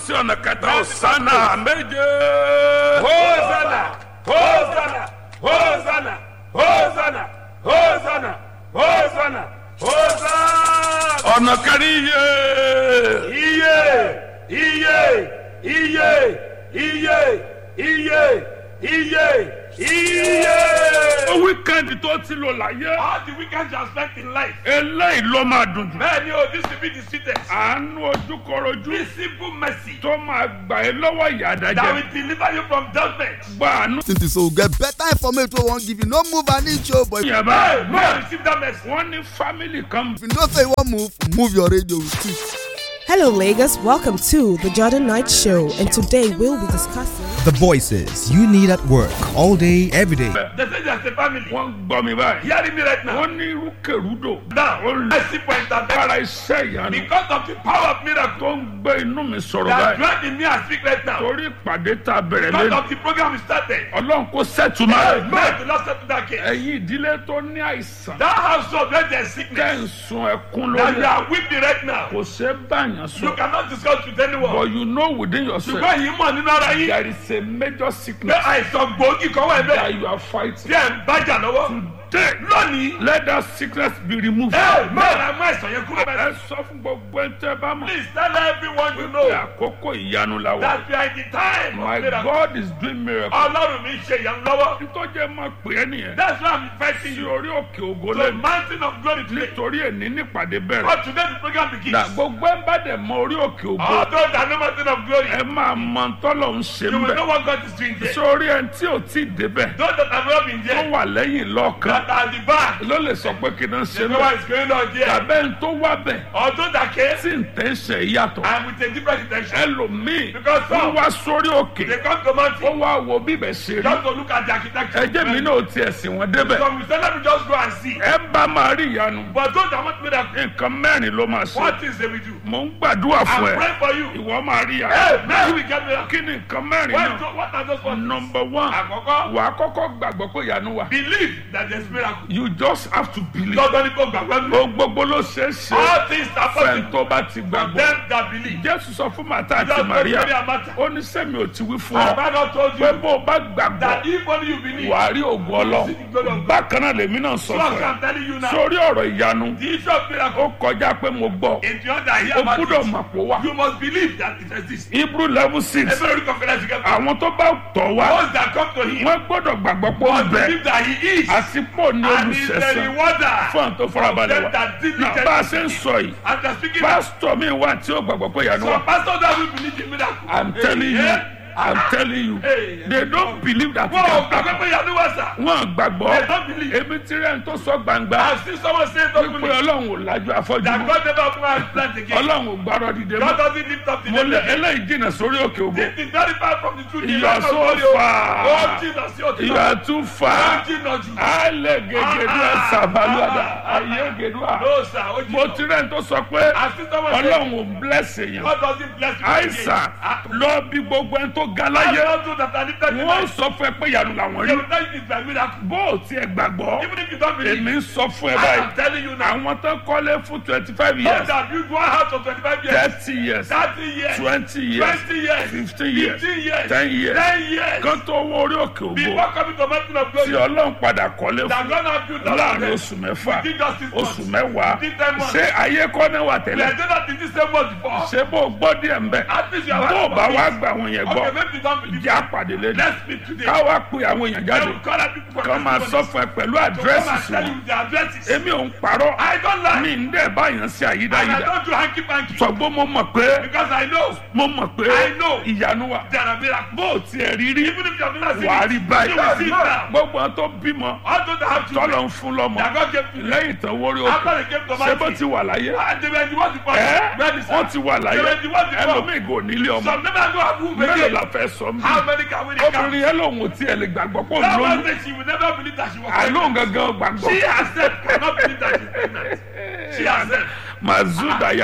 sí ọ̀nà kẹta Hosanna méje. Hosanna, Hosanna, Hosanna, Hosanna, Hosanna, Hosanna, Hosanna. ọ̀nà kẹrin iye. Iye. ó wíkẹ́ndì tó ti lò láyé. All the weekends you have spent in life. eléyìí ló máa dùn jù. Many of this will be the sweetest. àánú ojúkọrojú This simple mercy tó máa gbà ẹ́ lọ́wọ́ ìyà that àdájẹ́. will deliver you from judgment. gba àánú. Since so get better information we wan give you no move an inch o but if yẹn bá May receive that mercy. wọ́n ní family kan. you know say you wan move your radio with it. Hello, Lagos. Welcome to the Jordan Knight Show, and today we'll be discussing The voices you need at work all day, every day. They say there's a family. wọ́n gbọ́ mi báyìí. Hearing me right now. wọ́n ní irúkèrúdò. Now, ó lè mercy for intervention. para iṣẹ́ ìyanu. Because of the power of miracle tó ń gbé inú mi sọ̀rọ̀ that báyìí. dwell in me and speak right now. torí ìpàdé tá a bẹ̀rẹ̀ Because lẹ́nu. of the program we started. ọlọ́run kò sẹ́tùmá. May the Lord settle that case. ẹ̀yin ìdílé tó ní àìsàn. That household where there's tẹ́ sickness ń sun ẹkún that you lórí. are weeping right now. kò ṣe é báyàn You sọ. cannot discuss with anyone. but you know within yourself. Ṣùgbọ́n yìí mọ̀ nínú ara yín. there is a major Pé sickness àìsàn gbòógì kan wà that ẹ̀bẹ̀. you are fighting. Tí ẹ̀ ń bájà lọ́wọ́. today Lónìí. let that sickness be removed. Mẹ́rin mú àìsàn yẹn kúrò ẹ bẹ́ẹ̀. sọ fún gbogbo ẹ̀ tẹ́ bá mọ̀. Please tell everyone you pé know àkókò ìyanu la wà. that we are in the time my of miracle. God is doing miracle. Ọlọ́run mi ṣe ìyanu lọ́wọ́. nítorí ẹ máa pè é nìyẹn. That's why I'm inviting sí you orí òkè ògo to the lẹ́nu. mountain of glory today. nítorí èní nípàdé bẹ̀rẹ̀. But today the program begins. na gbogbo ẹ̀ ń bá dẹ̀ mọ orí òkè ògo. Although there are no mountain of glory, ẹ máa mọ tọ́lọ̀ ń ṣe you ń will know bẹ̀. what God is doing there. sórí ẹni tí ò tí ì débẹ̀. Those that have not been tó there, wà lẹ́yìn lọ́ọ̀kan. that are at the back, ló lè sọ pé kí n ṣe they know what bẹ́ẹ̀. is going on there. tàbẹ́ ń tó wá bẹ̀. Although that came, tí ń tẹ́ ń ṣe ìyàtọ̀. and with a different intention, ẹlòmíì Because wọ́n some- wá sórí òkè. they come to ó mountain wá wo bíbẹ̀ ṣe rí. just to look at the architecture. ẹjẹ́ mi náà tiẹ̀ sìn wọ́n débẹ̀. So we say let me just go and see. ẹ bá máa rí ìyanu. But those that want miracle, nǹkan mẹ́rin ló máa ṣe. what things they will do? mò ń gbàdúrà fún I'm ẹ. praying for you. ìwọ máa rí ìyanu. Hey, now you will get miracle. kí ni nǹkan mẹ́rin náà. What are those ones? number one Àkọ́kọ́, wà á kọ́kọ́ gbàgbọ́ pé ìyanu wà. believe that there's miracle. you just have to believe. Lọ́dọ̀ ni kò gbàgbọ́ mi. ohun gbogbo ló ṣe é ṣe. All things are fẹ́ẹ̀ possible tó bá ti for gbàgbọ́. them that believe. jésù sọ fún màtá àti Just go to Mary maria. and Martha. ó ní sẹ́mi ò ti wí fún Have ọ. I not told pé you bó o bá gbàgbọ́ that if only you believe, wà á rí ògùn ọlọ́run. bákan náà lèmi náà sọ so fún I'm ẹ. telling you now, sórí ọ̀rọ̀ ìyanu the issue of miracle, ó kọjá pé mo gbọ́. if you under hear o about gbúdọ̀ it, mọ̀ pé wá. you must believe that it exists. hebrew level 6 Every confidence you get, àwọn tó bá tọ̀ wá those that come to him, wọ́n gbọ́dọ̀ gbàgbọ́ pé ó must bẹ̀. believe that he is, àsìkò ní and he is the olùsẹ̀sẹ̀ rewarder fún àwọn tó farabalẹ̀ them wá. that náà bá a ṣe ń diligently. sọ yìí And they're speaking pásítọ̀ mi wà tí ó gbàgbọ́ pé ìyanu wà. some pastors that will believe in miracle. I'm telling you I'm telling you Hey. they don't believe that it Whoa, can gbàgbọ́ happen. pé yanu wá sà. wọ́n They gbàgbọ́. don't believe. èmi ti rẹ̀ ń tó sọ gbangba I've seen someone say don't wípé believe ọlọ́run ò lájú afọ́jú that mọ́. God never open our plant again. ọlọ́run ò gbárọ̀ dìde God mọ́. doesn't lift up the mo lè name again. eléyìí jìnnà sórí òkè ògo. This is very far from the truth. You are so Oh, far. Jesus, you're you are too far. Jesus. ale gegedua sabaluada aye gedua. No, sir. Oh, mo Jesus. ti rẹ̀ ń tó sọ pé I've seen someone say ọlọ́run ò bless èèyàn. God doesn't bless you. àìsàn lọ bí gbogbo ẹni tó ga I láyé. don't do that. I lift up the wọ́n name. sọ fún ẹ pé ìyanu làwọn They rí. will tell you it's by miracle. bó o tiẹ̀ gbàgbọ́ Even if you don't believe, èmi ń sọ fún ẹ I am báyìí. telling you now. àwọn tó kọ́lé fún 25 Those years that build one house for 25 years, 30 years 30 years, 20 years 20 years, 15 years 15 years, 10 years 10 years, kan tó wọ orí òkè ògo before coming to mountain of tí glory, ọlọ́run padà kọ́lé that fún God has built up láàrin them. oṣù mẹ́fà Within just 6 months. oṣù mẹ́wàá Within 10 months. ṣé ayé kọ́ náà wà We tẹ́lẹ̀ are doing that in this same month before. ṣé bó o gbọ́ díẹ̀ ń bẹ̀ At least you have bó o heard bá about wá it. gba àwọn yẹn Okay, gbọ́ maybe you don't believe. ìjà pàdé lẹ́nu Let's meet today. ká wá pe àwọn èèyàn I jáde will call out people for kán máa sọ testimonies. fún ẹ pẹ̀lú To come àdírẹ́sì and sí tell wọn you the addresses. èmi ò ń parọ́ I don't lie. mi ń dẹ̀ báyàn sí And I àyídáyídá don't do hanky-panky. ṣùgbọ́n mo mọ̀ pé Because I know I know. ìyanu wà there are miracles. bó o tiẹ̀ rí rí Even if you have never seen wà á it, rí you will see it báyìí now. gbogbo àwọn tó bímọ All those that have tọ́lọ̀ children, ń fún lọ́mọ that God gave to them. lẹ́yìn tán wórí After òkè they came to ṣé bó mountain, ti wà láyé and they were the ones before. ẹ́ Medicine. wọ́n ti wà láyé They were the ones before. ẹlòmíì gò nílé ọmọ Some never go have womb mélòó again. la fẹ́ sọ mí How many can we count? obìnrin yẹn lòun ò tiẹ̀ lè gbàgbọ́ pé òun That one lóyún day she will never believe that she was àìlóhùn pregnant. gangan gbàgbọ́ She herself cannot believe that she's pregnant. She herself. mazudaya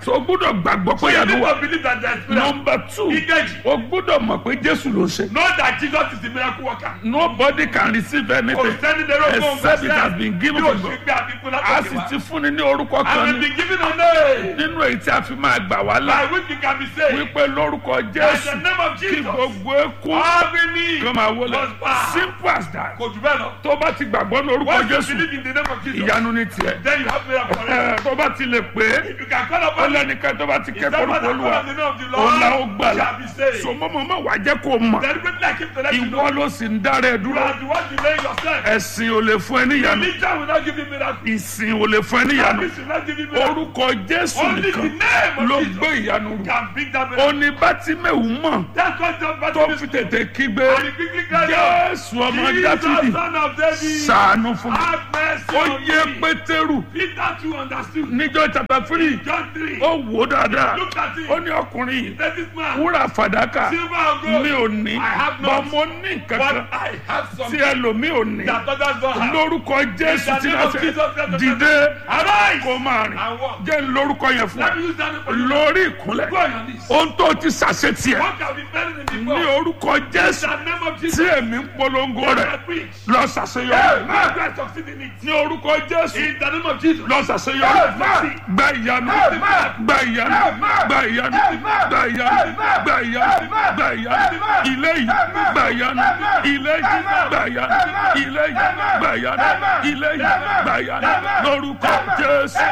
so o gbọ́dọ̀ gbàgbọ́ So pé you ìyanu need wà. to believe that there is miracle. Number 2, Ìkejì. o gbọ́dọ̀ mọ̀ pé Jésù ló ṣe. Know that Jesus is the miracle worker. Nobody can receive anything Concerning the road going except it has been given Yóò from ṣe God. gbé àbíkú A látòkè sì wá. ti fúnni ní orúkọ And kan we ní been given a name nínú èyí tí a fi máa gbà wá là by which you can be saved. wípé lórúkọ In the Jésù name of kí Jesus. gbogbo ẹkún Every knee kan máa wọlé. must bow. Simple as that. Kò jù bẹ́ẹ̀ lọ. Tó bá ti gbàgbọ́ ní orúkọ Once you Jésù believe in the name of Jesus, ìyanu ní tiẹ̀. then you have miracle already. Tó bá ti lè pé If you can call ó upon the lẹ́nìkan tó bá ti kẹ́kọ̀ọ́ Somebody orúkọ that Olúwa calls the name of the òun la ó Lord gbàlà. shall be saved. So mọ́mọ́ wàá jẹ́ kó o mọ̀ Deliberately I keep to let you know. ìwọ ló sì ń dára ẹ You dúró. are the one delaying yourself. Ẹ̀sìn ò lè fún ẹ níyanu. Religion will not give you miracle. Ìsìn ò lè fún ẹ níyanu. Service will not give you miracle. Orúkọ Jésù Only the nìkan name ló of gbé Jesus ìyanu rù. can bring that miracle. Ó ní Bátíméù mọ̀ That's what John tó Baptist fi did. tètè kígbe And he quickly cried out, Jésù ọmọ Jesus, Dáfídì son of David, ṣàánú fún mi. have mercy Ó on yé me. Pétérù Peter too understood. níjọ́ chapter 3 John 3. ó wò ó dáadáa. Look at him. Ó ní ọkùnrin yìí Let this man. wúrà fàdákà Silver and gold. mi ò ní I have bọ́ not. mo ní nǹkan But kan I have tí something ẹlòmíì ò ní. that others don't have. Lórúkọ Jésù In the tí name náà of ṣe Jesus Christ of dìde Nazareth. Arise kó máa rìn. and walk. Jẹ́ ń lórúkọ yẹn fún Let me ẹ. use that name for you. Lórí ìkúnlẹ̀ Go on your knees. ohun tó ti ṣàṣetì ẹ̀ What can be better than ní before? orúkọ In Jésù the name of tí Jesus. èmi ń polongo I rẹ̀ preach. lọ Hey, ṣàṣeyọrí. man, God succeed in it. Ní orúkọ Jésù In the name of Jesus. lọ ṣàṣeyọrí. Hey, Gba ìyanu, Hey, gba ìyanu, gba ìyanu, gba ìyanu, gba ìyanu, gba ìyanu. Ilé yìí gba ìyanu, ilé yìí gba ìyanu, ilé yìí gba ìyanu, ilé yìí gba ìyanu. Lórúkọ Jésù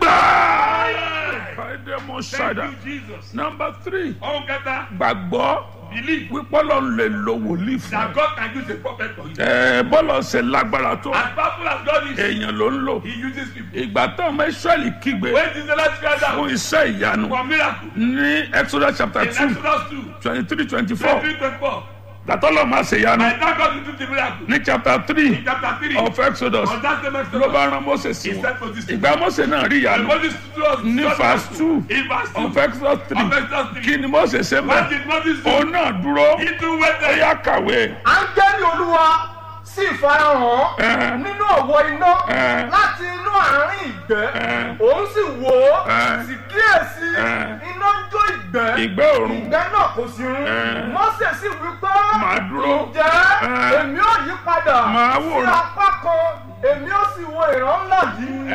gbà. Fàdémọ̀ ṣàdá. Thank you, Jesus. Number 3, Oh, get that. gbàgbọ́ Believe wípé Ọlọ́run lè lo wòlíì fún that ẹ. God can use a prophet for you. Bọ́lọ̀ ṣe lágbára tó As powerful as God is, èèyàn ló ń lò. He uses people. Ìgbà tó ọmọ Ísírẹ́lì kígbe When did the last cry fún down iṣẹ́ ìyanu for miracle? ní Exodus chapter In 2 Exodus 2, 23-24 23-24. dàtọ́lọ́ máa ṣe ìyanu I thank God to do the miracle. ní chapter 3 In chapter 3, of Exodus on that same ló Exodus, bá rán Mósè sí He wọn. said for this. Ìgbà Mósè náà rí And ìyanu Moses stood us ní verse 2 in verse 2 of Exodus 3 of Exodus 3. kí ni Mósè ṣe What mọ́ did Moses do? òun náà dúró He too ó waited. yá kàwé. áńgẹ́lì olúwa sì farahàn nínú ọ̀wọ́ iná láti inú àárín ìgbẹ́ òun sì wò ó sì kíyèsí iná ń jó ìgbẹ́ Ìgbẹ́ òrùn ìgbẹ́ náà kò sí run Mósè sì wí pé Màá dúró. ǹjẹ́ èmi ò yí padà Màá sí wòran. apá kan èmi ò sì wo ìran ńlá yìí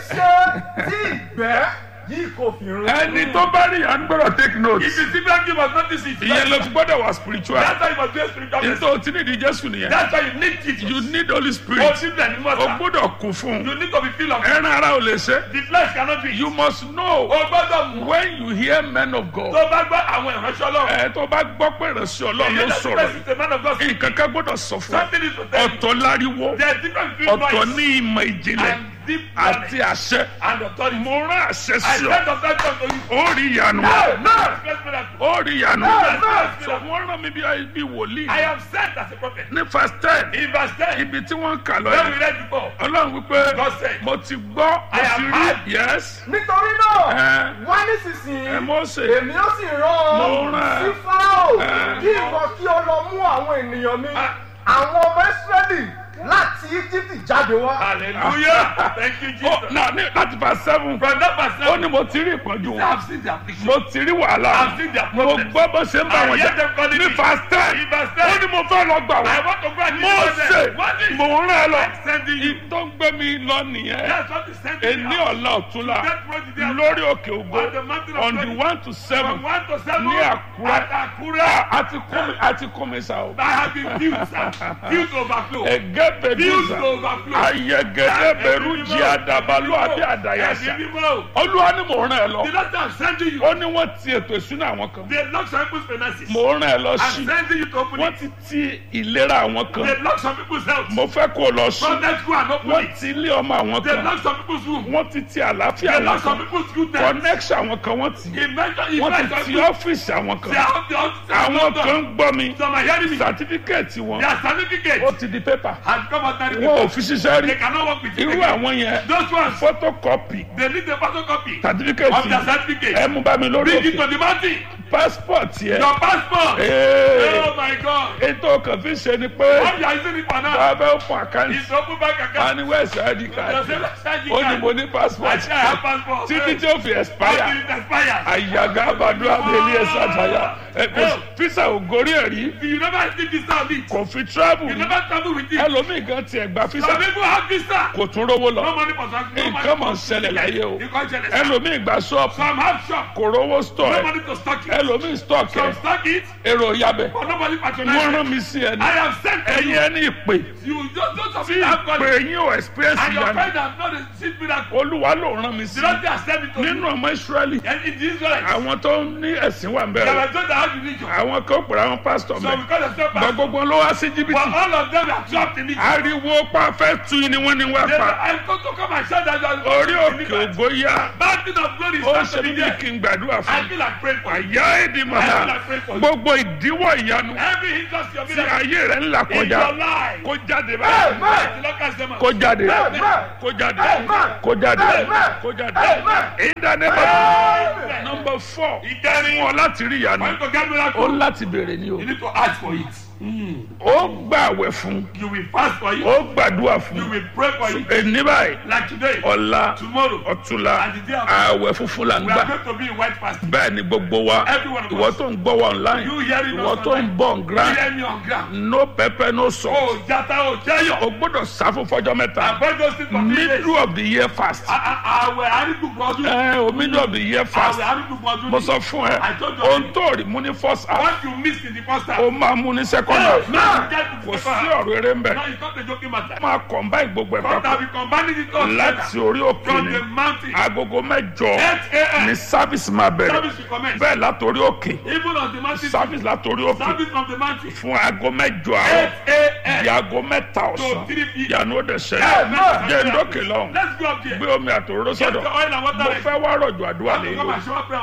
èéṣe tí ìgbẹ́ yìí kò fi run. ẹni tó bá rí ìyanu gbọ́dọ̀ take note. If you see that, you must notice it. Ìyẹn ló fi gbọ́dọ̀ wà spiritual. That's why you must be a spiritual person. Ètò tí nídìí Jésù nìyẹn. That's why you need Jesus. You need Holy Oh, Spirit. simply and O immortal. gbọ́dọ̀ kún fún un. You need to be filled of Ẹran ara ò lè ṣe. the flesh cannot be. You must know O gbọ́dọ̀ mọ̀. when you hear men of God. Tó bá gbọ́ àwọn ìránṣẹ́ Ọlọ́run. Tó bá gbọ́ pé ìránṣẹ́ Ọlọ́run ló sọ̀rọ̀ Yes, the man of God. nǹkan kan gbọ́dọ̀ sọ fún ẹ. Something is to tell you. Ọ̀tọ̀ láriwo, There is difference between ọ̀tọ̀ noise ní ìmọ̀ ìjìnlẹ̀ and deep àti knowledge àṣẹ. and authority. Mo rán àṣẹ I sí ọ. send authority to you. Ó rí ìyanu. No, expect miracle. Ó rí ìyanu. No. So wọ́n rán mi bí wòlíì. I am sent as a prophet. Ní verse 10, In verse 10, ibi tí wọ́n ń kà lọ when yẹn. we read before, Ọlọ́run wípé God said, mo ti gbọ́, mo I ti have rí. heard. Yes. nítorí náà wá nísinsìnyí Mósè. èmi ó sì rán Mo ọ rán ẹ. sí Fáráò kí ìwọ kí o lọ mú àwọn ènìyàn mi àwọn ọmọ Ísírẹ́lì láti Íjíbítì jáde wá. hallelujah. Thank you, Jesus. Láti verse 7. From that verse, Ó ní mo ti rí ìpọ́njú wọn. I've seen their affliction. Mo ti rí wàhálà. I've seen their Mo problems. gbọ́ bó ṣe ń bá I wọn hear jà. them calling Ní me. verse 10. In verse Ó 10, ní mo fẹ́ lọ gbà I wọ́n. want to go and Mósè, What is mò ń rán ẹ lọ. I'm sending you? Tó ń gbé mi lọ nìyẹn. That's what is sending Èní you. ọ̀la ọ̀túnla. That project there. Lórí òkè ògo. On the mountain of On the glory. 1 to 7. From 1 to 7. Ní Àkúrẹ́. At Àkúrẹ́. Àti kún mi sá o. I have been filled, sir. Filled to overflow. Ẹ̀gẹ́ Filled bẹ̀dúsà. to overflow. Ayẹgẹdẹ bẹ̀rù jí àdàbàlú àbí àdàyàsà. Ẹ̀mí mímọ́. Olúwa ni mò ń rán ẹ lọ. The Lord I'm sending you. Ó ní wọ́n ti ètò ìṣúná àwọn kan. They lock some people's finances. Mò ń rán ẹ lọ I'm sí. sending you to open Wọ́n it. ti ti ìlera àwọn kan. They lock some people's health. Mo fẹ́ kó o lọ sí. From that school and open Wọ́n it. ti ilé ọmọ àwọn They kan. lock some people's room. Wọ́n ti ti àlàáfíà They àwọn lock some kan. people's goodness. Connection àwọn kan wọ́n ti. He mentioned, he Wọ́n ti mentioned ti some ọ́fíìsì àwọn They kan. are the officers. Àwọn kan ń gbọ́ mi. Some are hearing me. Sàtífíkẹ̀tì wọn. Their certificate Ó ti di pépà. has come out now. Wọn ò fi ṣiṣẹ́ They rí. cannot work with you. Irú again. àwọn yẹn. Those ones, Photocopy. they need the photocopy Sàtífíkẹ̀tì. of their certificate. Ẹ mú bá mi lórí Bring it òkè. to the mountain. passport yẹ. Your passport. Ee. Oh my God. Ètò kan fi ṣe ni pé What you are using it for now? bàbá ó fún àkáǹtì. It's open bank account. Wọ́n ní wẹ́ẹ̀sì ID Your card. ID Ó ní card. mo ní passport. I say I have passport. Títí tí ó fi Until expire. it expires. Àyàgá àbàdo abẹ́lé ẹ̀sà àtàyà. Físà ò gorí ẹ̀ rí. You never see visa on it. Kò fi travel You rí. never travel with it. Ẹlòmíì kan tiẹ̀ gba Some físà. people have visa. Kò tún rówó No lọ. money for transport. Nǹkan mọ̀ ń ṣẹlẹ̀ láyé o. You can't tell us. Ẹlòmíì gba ṣọ́ọ̀pù. Some have shop. Kò rówó store No ẹ̀. money to stock it. Ẹlòmíì stock Some ẹ̀. stock it. Èrò yabẹ̀. But nobody Wọ́n patronize rán it. mi sí ẹni. I have sent to you. Ẹyin ẹni ìpè. You just don't Tí something have got ìpè it. yín ò experience And your ìyanu. friend has not received miracle. Olúwa ló rán mi sí. The Lord has sent it to Nínú you. ọmọ Ísírẹ́lì. And it is right. Àwọn tó ní ẹ̀sìn wà ń There bẹ̀rẹ̀. were those that had religion. Àwọn kan pèrè àwọn pásítọ̀ So mẹ́. because of self Gbọ́ gbogbo ló wá sí but jìbìtì. all of them are trapped in it. Ariwo pa fẹ́ tu ni wọ́n ní wá They pa. I go to come and shout that you are Orí òkè ògbó yá. Mountain of glory is Ó not ṣe to be bí there. kí n gbàdúrà I fún. feel like praying for you. Àyà èdè màá. Gbogbo ìdíwọ́ ìyanu Every hindrance your tí miracle ayé rẹ̀ ń là in kọjá. your life. Kó jáde báyìí. The Lord cast them out. Kó jáde. Kó jáde. Kó jáde. Kó jáde. In the name of number 4. Ìkẹrin. Fún ọ láti rí ìyanu. When you get Ó miracle, láti béèrè ni o. you need to ask for it. Ó gbàwẹ̀ fún. You will fast for it. Ó gbàdúrà You fún. will pray for it. Èní báyìí. Like today, Ọ̀la. tomorrow, Ọ̀túnla. and the day after. Ààwẹ̀ funfun là ń We are gbà. going to be in white fasting. Bẹ́ẹ̀ ni gbogbo wa. Every one of Ìwọ us. tó ń gbọ́ wa online. You hearing Ìwọ us tó ń online. bọ̀ ń You ground. hear me on ground. No pepper no salt. Oh, jata, oh, jayo. O gbọ́dọ̀ sá fún fọjọ́ mẹ́ta. Avoid those things for 3 days. Middle of the year fast. Àwẹ̀ àrídùgbò ọdún. O middle of the year fast. Àwẹ̀ àrídùgbò ọdún. Mo sọ fún ẹ. I told you. Ohun tó rí mú ní first half. What you missed in the first half. O máa mú ní second half. Kò sí ọ̀rọ̀ eré ń bẹ̀. Now it's not a joking matter. Máa combine gbogbo ẹ̀ God papọ̀. have been combining it all Láti together. orí òkè From ni. the mountain. Agogo 8 mẹ́jọ a.m. ni service máa bẹ̀rẹ̀. Service will commence. Bẹ́ẹ̀ látòrí òkè. Even on the mountain. Service látòrí òkè. Service from the mountain. Fún aago mẹ́jọ 8 àárọ̀. a.m. Di aago mẹ́ta to ọ̀sán. 3 p.m. Ìyanu ó dẹ̀ ṣẹlẹ̀. Amen. Jẹ́ ndókè lọ́hùn. Let's go up there. Gbé omi àtòróró Get sọ́dọ̀. the oil and water Mo ready. fẹ́ wá rọ̀jò àdúrà Come lé and lórí. show up prayer.